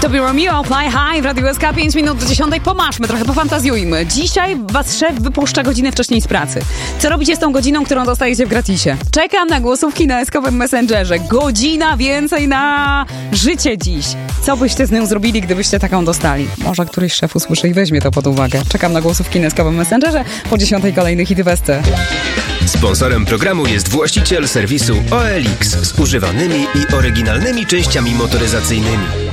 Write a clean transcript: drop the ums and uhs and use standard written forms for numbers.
To be Romeo, Fly High w Radiu SK, 5 minut do 10. Pomaszmy trochę, pofantazjujmy. Dzisiaj was szef wypuszcza godzinę wcześniej z pracy. Co robicie z tą godziną, którą dostajecie w gratisie? Czekam na głosówki na SK-owym Messengerze. Godzina więcej na życie dziś. Co byście z nią zrobili, gdybyście taką dostali? Może któryś szef usłyszy i weźmie to pod uwagę. Czekam na głosówki na SK-owym Messengerze. Po 10 kolejny hity w SC. Sponsorem programu jest właściciel serwisu OLX z używanymi i oryginalnymi częściami motoryzacyjnymi.